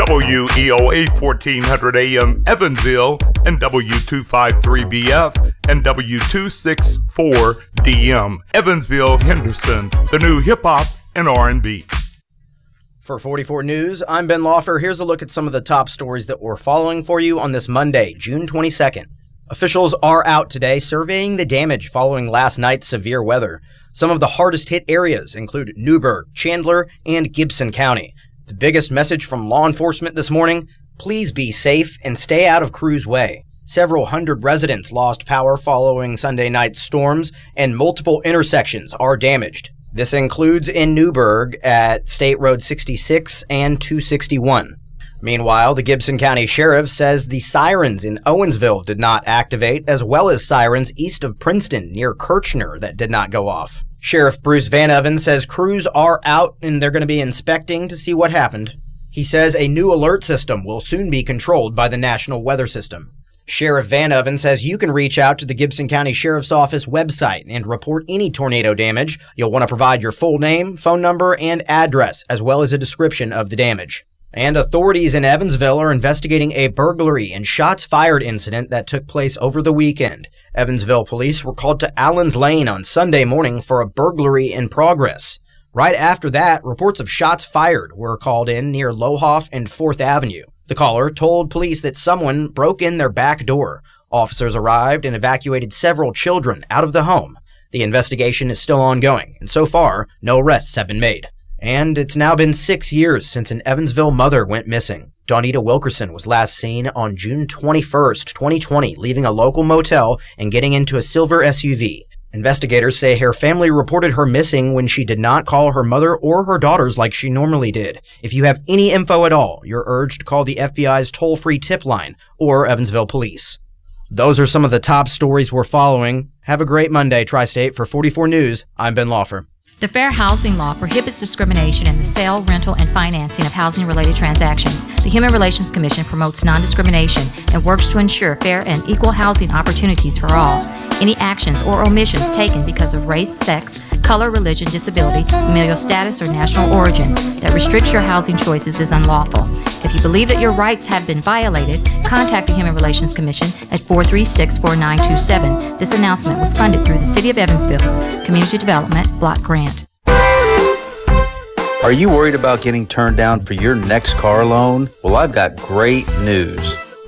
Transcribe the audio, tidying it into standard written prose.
WEOA 1400 AM Evansville and W253BF and W264DM Evansville Henderson, the new hip-hop and R&B. For 44 News, I'm Ben Laufer. Here's a look at some of the top stories that we're following for you on this Monday, June 22nd. Officials are out today surveying the damage following last night's severe weather. Some of the hardest hit areas include Newburgh, Chandler, and Gibson County. The biggest message from law enforcement this morning: please be safe and stay out of Cruz Way. Several hundred residents lost power following Sunday night's storms, and multiple intersections are damaged. This includes in Newburgh at State Road 66 and 261. Meanwhile, the Gibson County Sheriff says the sirens in Owensville did not activate, as well as sirens east of Princeton near Kirchner that did not go off. Sheriff Bruce Van Even says crews are out and they're going to be inspecting to see what happened. He says a new alert system will soon be controlled by the National Weather System. Sheriff Van Even says you can reach out to the Gibson County Sheriff's Office website and report any tornado damage. You'll want to provide your full name, phone number, and address, as well as a description of the damage. And authorities in Evansville are investigating a burglary and shots fired incident that took place over the weekend. Evansville police were called to Allens Lane on Sunday morning for a burglary in progress. Right after that, reports of shots fired were called in near Lohoff and 4th Avenue. The caller told police that someone broke in their back door. Officers arrived and evacuated several children out of the home. The investigation is still ongoing, and so far, no arrests have been made. And it's now been 6 years since an Evansville mother went missing. Dawnita Wilkerson was last seen on June 21st, 2020, leaving a local motel and getting into a silver SUV. Investigators say her family reported her missing when she did not call her mother or her daughters like she normally did. If you have any info at all, you're urged to call the FBI's toll-free tip line or Evansville Police. Those are some of the top stories we're following. Have a great Monday, Tri-State. For 44 News, I'm Ben Laufer. The Fair Housing Law prohibits discrimination in the sale, rental, and financing of housing-related transactions. The Human Relations Commission promotes non-discrimination and works to ensure fair and equal housing opportunities for all. Any actions or omissions taken because of race, sex, color, religion, disability, familial status, or national origin that restricts your housing choices is unlawful. If you believe that your rights have been violated, contact the Human Relations Commission at 436-4927. This announcement was funded through the City of Evansville's Community Development Block Grant. Are you worried about getting turned down for your next car loan? Well, I've got great news.